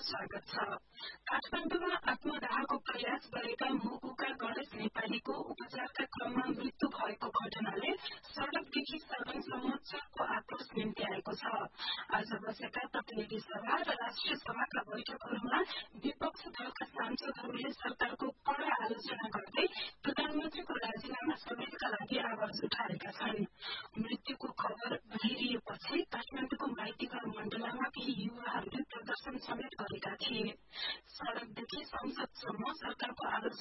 स्वागत छ। काठमाडौँमा आत्मदाहको प्रयास गरेका मुकुका गणेश नेपालीको उपचारका क्रममा मृत्यु भएको घटनाले सड़कदेखि सदनसम्म चर्को आक्रोश निम्ति आएको छ। आज बसेका प्रतिनिधि सभा र राष्ट्रिय सभाका बैठकहरूमा विपक्षी दलका सांसदहरूले सरकारको कड़ा आलोचना गर्दै प्रधानमन्त्रीको राजीनामा समेतका लागि आवाज उठाएका छन्। मृत्युको खबर बाहिरिएपछि काठमाडौँको माइतीघर मण्डलामा केही युवाहरूले प्रदर्शन समेत गरेका थिए।